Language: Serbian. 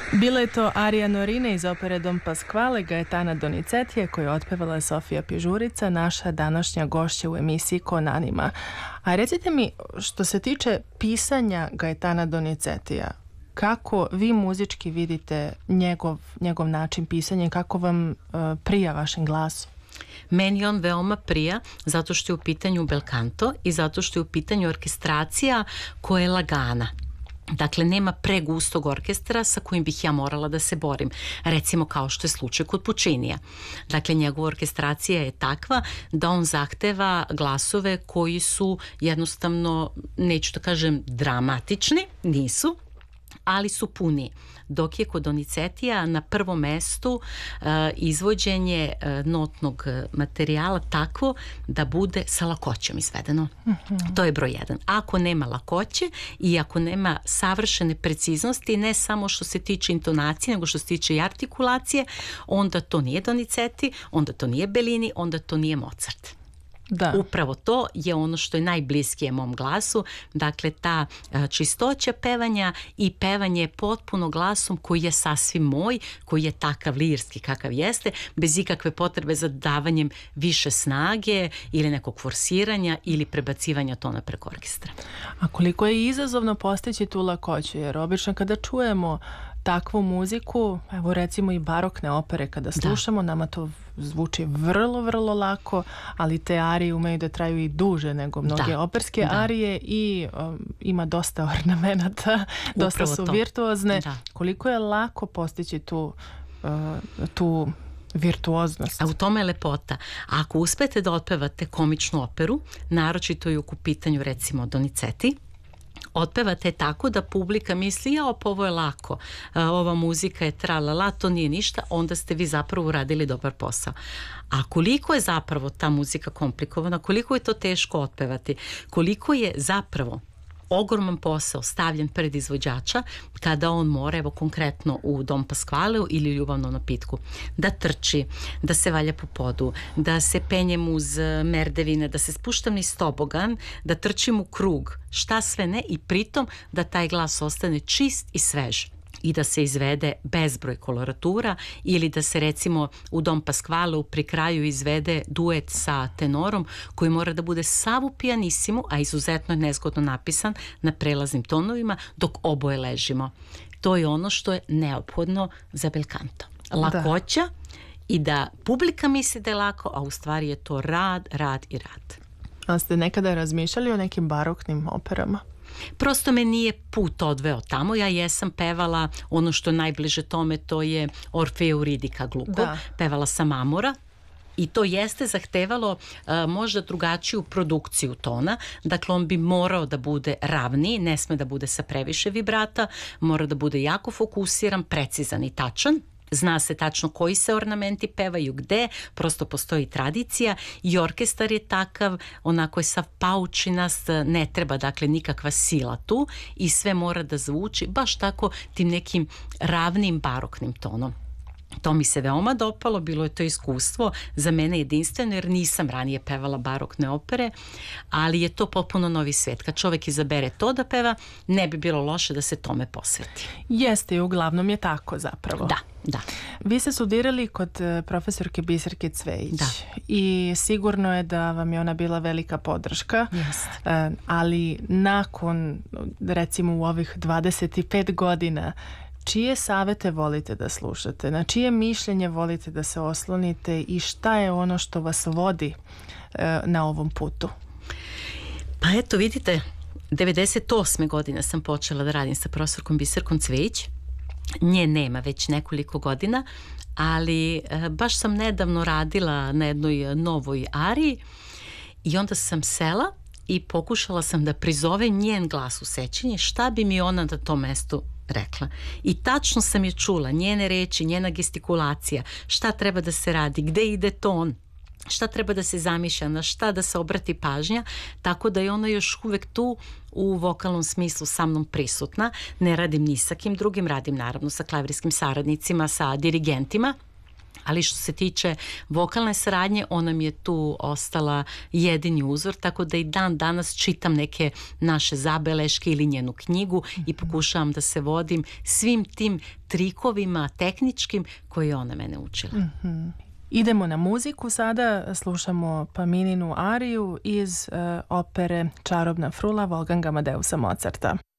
Bila je to Arija Norina iz opere Don Pasquale Gaetana Donizetija koju je otpevala Sofija Pježurica, naša današnja gošća u emisiji Con Anima. A recite mi, što se tiče pisanja Gaetana Donizetija, kako vi muzički vidite njegov način pisanja i kako vam prija vašem glasu? Meni on veoma prija zato što je u pitanju bel canto i zato što je u pitanju orkestracija koja je lagana. Dakle, nema pregustog orkestra sa kojim bih ja morala da se borim. Recimo kao što je slučaj kod Puccinija. Dakle, njegova orkestracija je takva da on zahteva glasove koji su jednostavno, neću da kažem dramatični, nisu, ali su puni. Dok je kod Donizetija na prvom mestu izvođenje notnog materijala takvo da bude sa lakoćom izvedeno. To je broj 1. Ako nema lakoće i ako nema savršene preciznosti, ne samo što se tiče intonacije, nego što se tiče i artikulacije, onda to nije Donizetti, onda to nije Bellini, onda to nije Mozart. Da. Upravo to je ono što je najbliskije mom glasu, dakle ta čistoća pevanja i pevanje potpuno glasom koji je sasvim moj, koji je takav lirski kakav jeste, bez ikakve potrebe za davanjem više snage ili nekog forsiranja ili prebacivanja tona preko orkestra. A koliko je izazovno postići tu lakoću, jer obično kada čujemo takvu muziku, evo recimo i barokne opere kada slušamo, nama to zvuči vrlo, vrlo lako, ali te arije umeju da traju i duže nego mnoge operske arije i ima dosta ornamenata, dosta upravo su to. Virtuozne. Da. Koliko je lako postići tu virtuoznost? A u tome je lepota. A ako uspete da otpevate komičnu operu, naročito i u pitanju recimo Donizetti, otpevate tako da publika misli, pa ovo je lako, ova muzika je tralala, to nije ništa, onda ste vi zapravo uradili dobar posao. A koliko je zapravo ta muzika komplikovana, koliko je to teško otpevati, koliko je zapravo ogroman posao stavljen pred izvođača kada on mora, evo konkretno u Don Pasqualeu ili Ljubavnom napitku, da trči, da se valja po podu, da se penjem uz merdevine, da se spuštam niz tobogan, da trčim u krug, šta sve ne, i pritom da taj glas ostane čist i svež i da se izvede bezbroj koloratura ili da se recimo u Don Pasqualeu pri kraju izvede duet sa tenorom koji mora da bude sav u pijanisimu, a izuzetno je nezgodno napisan na prelaznim tonovima dok oboje ležimo. To je ono što je neophodno za bel canto. Lakoća i da publika misli da je lako, a u stvari je to rad i rad. A ste nekada razmišljali o nekim baroknim operama? Prosto me nije put odveo tamo, ja jesam pevala ono što je najbliže tome, to je Orfej Euridika Gluko, pevala sam Amora i to jeste zahtevalo možda drugačiju produkciju tona, dakle on bi morao da bude ravniji, ne sme da bude sa previše vibrata, mora da bude jako fokusiran, precizan i tačan. Zna se tačno koji se ornamenti pevaju gde, prosto postoji tradicija i orkestar je takav, onako je sav paučinast, ne treba dakle nikakva sila tu i sve mora da zvuči baš tako tim nekim ravnim baroknim tonom. To mi se veoma dopalo, bilo je to iskustvo za mene jedinstveno jer nisam ranije pevala barokne opere, ali je to potpuno novi svijet. Kad čovjek izabere to da peva, ne bi bilo loše da se tome posveti. Jeste i uglavnom je tako zapravo. Da. Vi ste studirali kod profesorke Biserke Cvejić i sigurno je da vam je ona bila velika podrška, ali nakon recimo u ovih 25 godina čije savete volite da slušate, na čije mišljenje volite da se oslonite i šta je ono što vas vodi na ovom putu? Pa eto vidite, 98. godine sam počela da radim sa profesorkom Biserkom Cvejić. Nje nema već nekoliko godina, ali baš sam nedavno radila na jednoj novoj ariji i onda sam sela i pokušala sam da prizovem njen glas u sećanje, šta bi mi ona na tom mestu rekla. I tačno sam je čula, njene reči, njena gestikulacija, šta treba da se radi, gde ide ton, šta treba da se zamišlja, na šta da se obrati pažnja, tako da je ona još uvek tu u vokalnom smislu sa mnom prisutna. Ne radim ni sa kim drugim, radim naravno sa klavirskim saradnicima, sa dirigentima, Ali što se tiče vokalne saradnje, ona mi je tu ostala jedini uzor, tako da i dan danas čitam neke naše zabeleške ili njenu knjigu i pokušavam da se vodim svim tim trikovima tehničkim koje je ona mene učila. Idemo na muziku sada, slušamo Pamininu ariju iz opere Čarobna frula Wolfganga Amadeusa Mozarta.